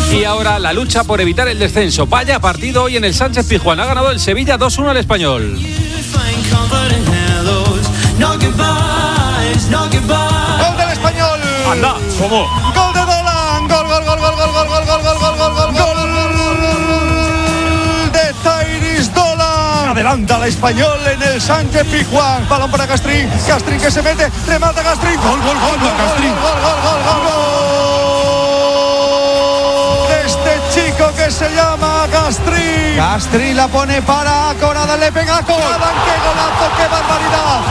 Y ahora la lucha por evitar el descenso. Vaya partido hoy en el Sánchez Pizjuán. Ha ganado el Sevilla 2-1 al Español. Gol del Español. Anda, ¿cómo? Gol de Dolan. Gol de Tairis Dolan. Adelanta la Español en el Sánchez Pizjuán. Balón para Castrín. Castrín que se mete. Remata Castrín. Gol. Castrín. Gol. Que se llama Castrín. Castrín la pone para Corada, le pega a Corada. ¡Qué golazo, qué barbaridad!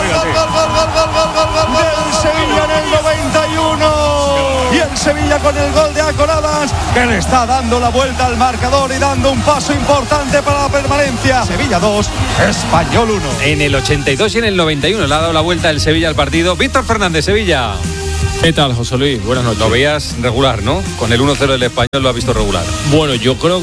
Gol del Sevilla en el 91. Y el Sevilla con el gol de Acoradas, que le está dando la vuelta al marcador y dando un paso importante para la permanencia. Sevilla 2, Español 1. En el 82 y en el 91 le ha dado la vuelta el Sevilla al partido. Víctor Fernández, Sevilla. ¿Qué tal, José Luis? Buenas noches. Lo veías regular, ¿no? Con el 1-0 del Español lo ha visto regular. Bueno, yo creo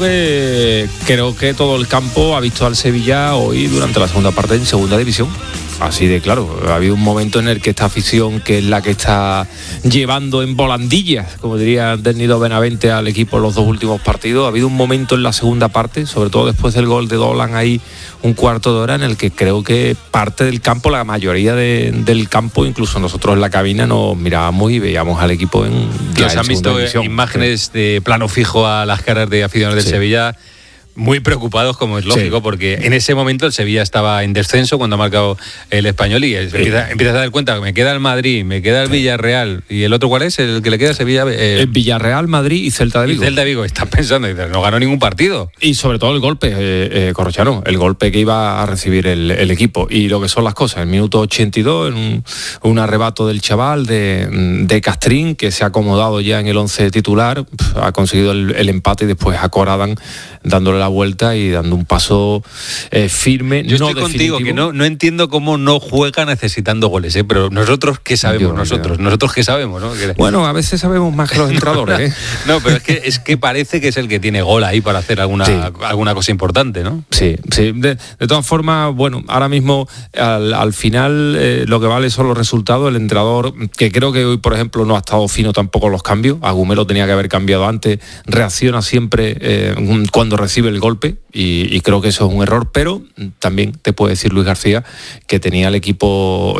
que todo el campo ha visto al Sevilla hoy durante la segunda parte en segunda división. Así de claro, ha habido un momento en el que esta afición, que es la que está llevando en volandillas, como diría Nido Benavente, al equipo en los dos últimos partidos, ha habido un momento en la segunda parte, sobre todo después del gol de Dolan, ahí un cuarto de hora, en el que creo que parte del campo, la mayoría del campo, incluso nosotros en la cabina, nos mirábamos y veíamos al equipo en ¿Nos han visto imágenes de plano fijo a las caras de aficionados del Sevilla? Muy preocupados, como es lógico, porque en ese momento el Sevilla estaba en descenso cuando ha marcado el Español y empieza a dar cuenta que me queda el Madrid, me queda el Villarreal, y el otro ¿cuál es? El que le queda a Sevilla. El Villarreal, Madrid y Celta de Vigo. Y Celta de Vigo, estás pensando, no ganó ningún partido. Y sobre todo el golpe, Corrochano, el golpe que iba a recibir el equipo. Y lo que son las cosas, el minuto 82, en un arrebato del chaval de Castrín, que se ha acomodado ya en el 11 titular, ha conseguido el empate y después Acoradan dándole la vuelta y dando un paso firme. Yo estoy contigo, que no entiendo cómo no juega necesitando goles, pero nosotros qué sabemos, nosotros qué sabemos, ¿no? Bueno, a veces sabemos más que los entrenadores, No, pero es que parece que es el que tiene gol ahí para hacer alguna cosa importante, ¿no? Sí. De todas formas, bueno, ahora mismo al final lo que vale son los resultados. El entrenador, que creo que hoy, por ejemplo, no ha estado fino tampoco los cambios, Agumelo tenía que haber cambiado antes, reacciona siempre cuando recibe el golpe y creo que eso es un error, pero también te puede decir Luis García que tenía el equipo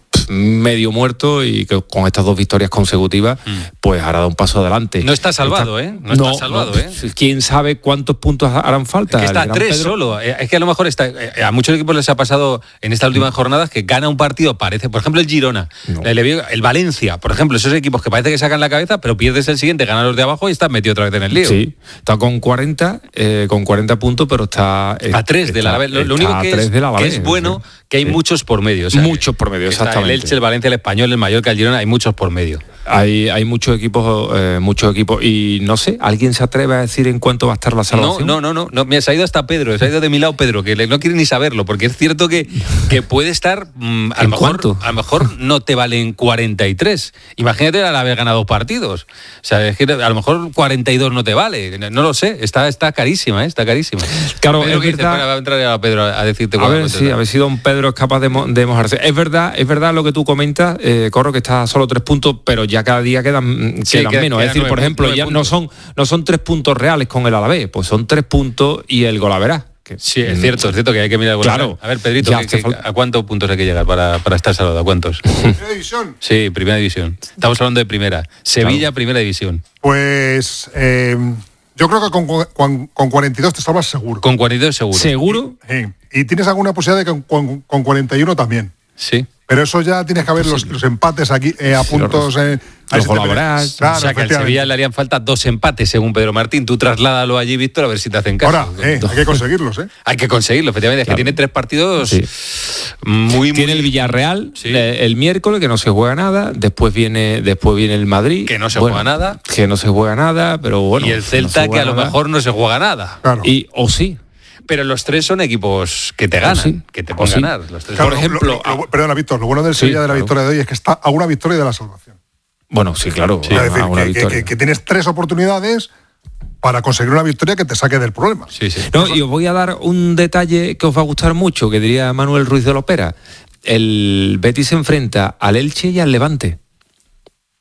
medio muerto y que con estas dos victorias consecutivas pues hará un paso adelante. No está salvado, No está salvado. ¿Quién sabe cuántos puntos harán falta? Es que está a 3 solo. Es que a lo mejor a muchos equipos les ha pasado en estas últimas jornadas que gana un partido, parece, por ejemplo el Girona, el Valencia, por ejemplo, esos equipos que parece que sacan la cabeza, pero pierdes el siguiente, ganan los de abajo y estás metido otra vez en el lío. Sí, está con 40 puntos, pero está a 3 del Alavés. Lo único que es bueno, que hay muchos por medio. O sea, muchos por medio, exactamente. El Elche, el Valencia, el Español, el Mallorca, el Girona, hay muchos por medio. Hay muchos equipos y no sé, ¿alguien se atreve a decir en cuánto va a estar la salvación? No, mira, se ha ido hasta Pedro, se ha ido de mi lado Pedro, que no quiere ni saberlo, porque es cierto que puede estar, a lo mejor no te valen 43. Imagínate haber ganado 2 partidos. O sea, es que a lo mejor 42 no te vale, no lo sé, está carísima, está carísima. Claro, Pedro, es verdad. Va a entrar a Pedro a decirte a ver si don Pedro es capaz de mojarse. Es verdad lo que tú comentas, Corro, que está a solo 3 puntos, pero ya cada día quedan menos. Es decir, por ejemplo, ya no son 3 puntos reales con el Alavés, pues son 3 puntos y el golaverá. Sí, es cierto que hay que mirar el golaverá. Claro. A ver, Pedrito, ¿a cuántos puntos hay que llegar para estar salvado? ¿A cuántos? ¿Primera división? Sí, primera división. Estamos hablando de primera. Sevilla, claro. Primera división. Pues yo creo que con 42 te salvas seguro. Con 42 seguro. ¿Seguro? Y tienes alguna posibilidad de que con 41 también. Sí. Pero eso ya tienes que ver los empates aquí a puntos. Los colaboras. Claro, o sea, que al Sevilla le harían falta 2 empates, según Pedro Martín. Tú trasládalo allí, Víctor, a ver si te hacen caso. Ahora, hay que conseguirlos, Hay que conseguirlo, efectivamente. Claro. Es que tiene 3 partidos Tiene el Villarreal el miércoles, que no se juega nada. Después viene el Madrid. Que no se juega nada. Que no se juega nada, pero bueno. Y el Celta, que a lo mejor no se juega nada. Claro. O sí. Pero los 3 son equipos que te ganan, que te pueden ganar. Los 3. Claro, por ejemplo, perdona, Víctor, lo bueno del Sevilla de la victoria de hoy es que está a una victoria de la salvación. Bueno, sí, claro. Sí, es decir, que tienes 3 oportunidades para conseguir una victoria que te saque del problema. Sí. No, y os voy a dar un detalle que os va a gustar mucho, que diría Manuel Ruiz de Lopera. El Betis se enfrenta al Elche y al Levante.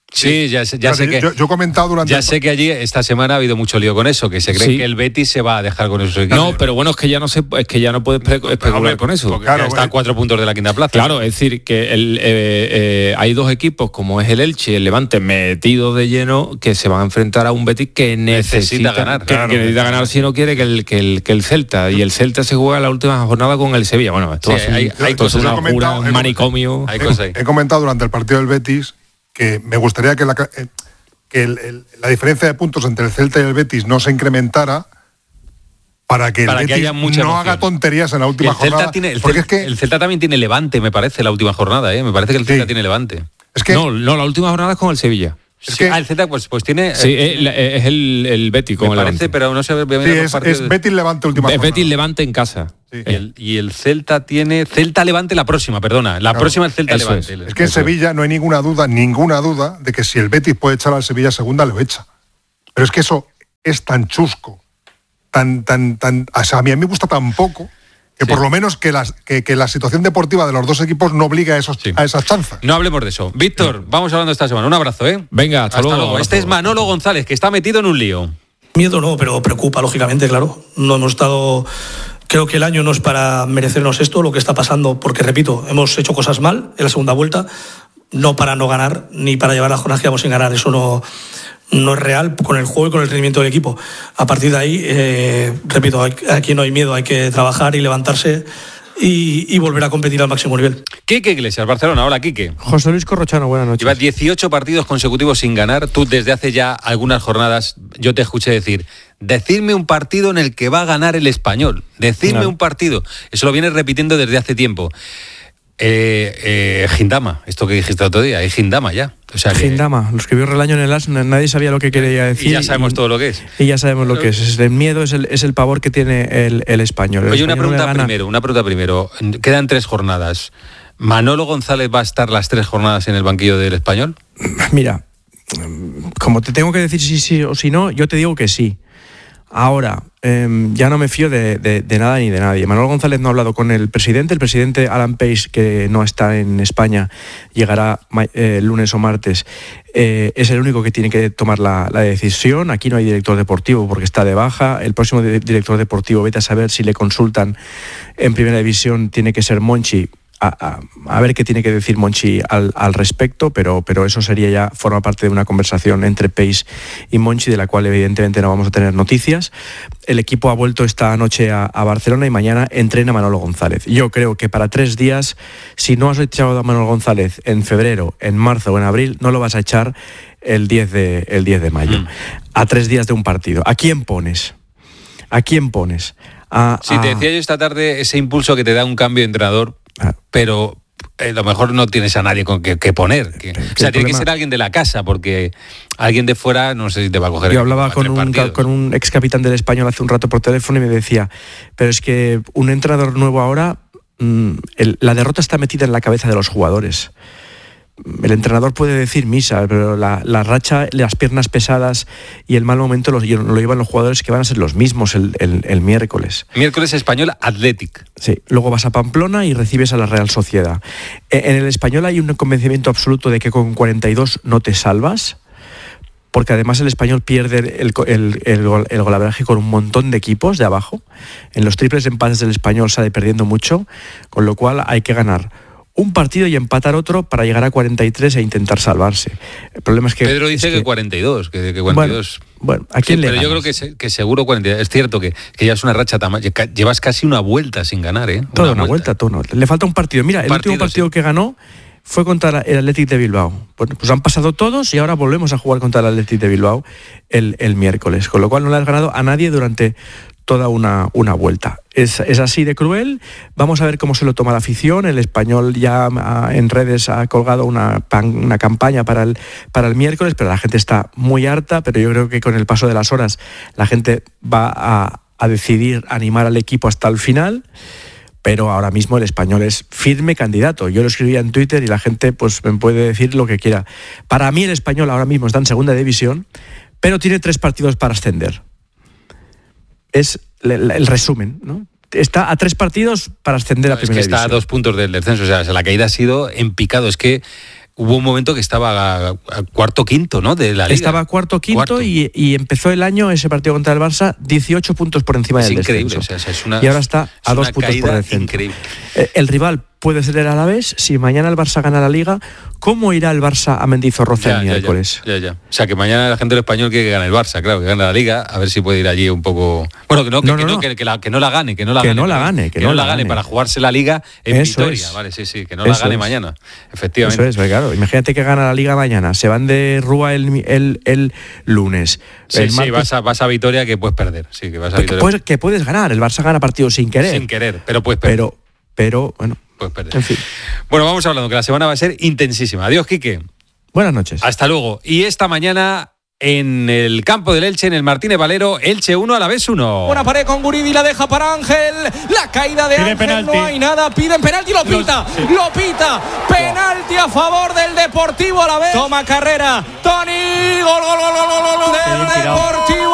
Sí, ya sé que... Yo he comentado durante... Ya sé que allí esta semana ha habido mucho lío con eso, que se cree que el Betis se va a dejar con esos equipos. No, pero bueno, es que ya no puedes especular con eso. Claro, está a 4 puntos de la quinta plaza. Claro, es decir, que hay dos equipos, como es el Elche y el Levante, metidos de lleno, que se van a enfrentar a un Betis que necesita ganar. Que necesita ganar si no quiere que el Celta. Y el Celta se juega la última jornada con el Sevilla. Bueno, esto es una locura, un manicomio. He comentado durante el partido del Betis que me gustaría que la diferencia de puntos entre el Celta y el Betis no se incrementara para que el Betis no haga tonterías en la última jornada. El Celta también tiene Levante, me parece, la última jornada. Me parece que el Celta tiene Levante. No, la última jornada es con el Sevilla. El Celta pues tiene... Sí, es el Betis con el Levante. Parece, pero no sé... es Betis-Levante última jornada. Betis-Levante en casa. Sí. Y el Celta tiene... Celta-Levante la próxima, perdona. Próxima es Celta-Levante. Es que en Sevilla no hay ninguna duda de que si el Betis puede echar al Sevilla segunda, lo echa. Pero es que eso es tan chusco, o sea, a mí me gusta tan poco... Que por lo menos que la situación deportiva de los dos equipos no obliga a esas chanzas. No hablemos de eso. Víctor, vamos hablando esta semana. Un abrazo, ¿eh? Venga, hasta luego. Este es Manolo González, que está metido en un lío. Miedo no, pero preocupa, lógicamente, claro. No hemos estado... Creo que el año no es para merecernos esto, lo que está pasando, porque, repito, hemos hecho cosas mal en la segunda vuelta, no para no ganar, ni para llevar las jornadas que vamos sin ganar. Eso no es real con el juego y con el rendimiento del equipo. A partir de ahí, repito, aquí no hay miedo, hay que trabajar y levantarse y volver a competir al máximo nivel. Quique Iglesias, Barcelona. Hola, Quique. José Luis Corrochano, buenas noches. Lleva 18 partidos consecutivos sin ganar. Tú desde hace ya algunas jornadas, yo te escuché decir, decidme un partido en el que va a ganar el Español. Decidme un partido. Eso lo vienes repitiendo desde hace tiempo. Gindama, esto que dijiste el otro día, es Gindama ya. O sea Gindama, lo escribió Relaño en el As, nadie sabía lo que quería decir. Y ya sabemos todo lo que es. Y ya sabemos lo que es. El miedo es el pavor que tiene el Español. Oye, una pregunta primero. Quedan 3 jornadas. ¿Manolo González va a estar las 3 jornadas en el banquillo del Español? Mira, como te tengo que decir si sí o si no, yo te digo que sí. Ahora, ya no me fío de nada ni de nadie. Manolo González no ha hablado con el presidente Alan Pace, que no está en España, llegará lunes o martes, es el único que tiene que tomar la decisión. Aquí no hay director deportivo porque está de baja. El próximo director deportivo, vete a saber si le consultan en primera división, tiene que ser Monchi. A ver qué tiene que decir Monchi al respecto, pero eso forma parte de una conversación entre Pace y Monchi, de la cual evidentemente no vamos a tener noticias. El equipo ha vuelto esta noche a Barcelona y mañana entrena Manolo González. Yo creo que para 3 días, si no has echado a Manolo González en febrero, en marzo o en abril, no lo vas a echar el 10 de mayo. A 3 días de un partido. ¿A quién pones? Sí, te decía yo esta tarde ese impulso que te da un cambio de entrenador, pero a lo mejor no tienes a nadie con que poner. O sea, tiene que ser alguien de la casa, porque alguien de fuera no sé si te va a coger. Yo hablaba con un ex capitán del Español hace un rato por teléfono y me decía, pero es que un entrenador nuevo ahora, la derrota está metida en la cabeza de los jugadores. El entrenador puede decir misa, pero la racha, las piernas pesadas y el mal momento lo llevan los jugadores, que van a ser los mismos el miércoles. Miércoles Español Athletic. Sí, luego vas a Pamplona y recibes a la Real Sociedad. En el Español hay un convencimiento absoluto de que con 42 no te salvas, porque además el Español pierde el golaveraje con un montón de equipos de abajo. En los triples empates del Español sale perdiendo mucho, con lo cual hay que ganar un partido y empatar otro para llegar a 43 e intentar salvarse. El problema es que... Pedro dice que 42, que 42... Bueno, ¿a quién le ganas? Pero yo creo que seguro 42. Es cierto que ya es una racha tan... Llevas casi una vuelta sin ganar, ¿eh? Toda una vuelta. Le falta un partido. Mira, el último partido que ganó fue contra el Athletic de Bilbao. Bueno, pues han pasado todos y ahora volvemos a jugar contra el Athletic de Bilbao el miércoles. Con lo cual no le has ganado a nadie durante toda una vuelta. Es así de cruel. Vamos a ver cómo se lo toma la afición. El Español ya en redes ha colgado una campaña para el miércoles, pero la gente está muy harta, pero yo creo que con el paso de las horas la gente va a decidir animar al equipo hasta el final. Pero ahora mismo el Español es firme candidato. Yo lo escribía en Twitter y la gente pues me puede decir lo que quiera. Para mí el Español ahora mismo está en segunda división, pero tiene 3 partidos para ascender. Es el resumen, ¿no? Está a 3 partidos para ascender a primera división. Está a 2 puntos del descenso, o sea, la caída ha sido en picado. Es que hubo un momento que estaba a cuarto quinto, ¿no? De la Liga. Estaba cuarto quinto. Y empezó el año, ese partido contra el Barça, 18 puntos por encima del increíble, descenso. es una, y ahora está a 2 puntos por descenso. Increíble. El rival puede ser el Alavés. Si mañana el Barça gana la Liga, ¿cómo irá el Barça a Mendizorroza el miércoles? Ya. O sea, que mañana la gente del Español quiere que gane el Barça, claro, que gane la Liga, a ver si puede ir allí un poco... Bueno, que no la gane para jugarse la Liga en Vitoria, vale, sí, que no la gane mañana, efectivamente. Eso es, claro. Imagínate que gana la Liga mañana, se van de Rúa el lunes. Sí, vas a Vitoria, que puedes perder. Sí, que vas a Vitoria. Que puedes ganar, el Barça gana partidos sin querer. Sin querer, pero puedes perder. Pero bueno, puedes perder. En fin. Bueno, vamos hablando, que la semana va a ser intensísima. Adiós, Quique. Buenas noches. Hasta luego. Y esta mañana, en el campo del Elche, en el Martínez Valero, Elche 1, Alavés 1. Una pared con Guridi, la deja para Ángel. La caída de pide Ángel, penalti. No hay nada. Piden penalti, lo pita. Penalti a favor del Deportivo Alavés. Toma carrera. Toni, gol del Deportivo